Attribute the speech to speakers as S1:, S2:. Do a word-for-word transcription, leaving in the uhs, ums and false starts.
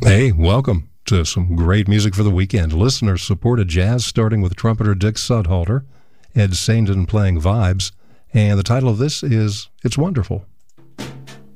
S1: Hey, welcome to some great music for the weekend. Listener-supported jazz, starting with trumpeter Dick Sudhalter, Ed Saindon playing vibes, and the title of this is It's Wonderful.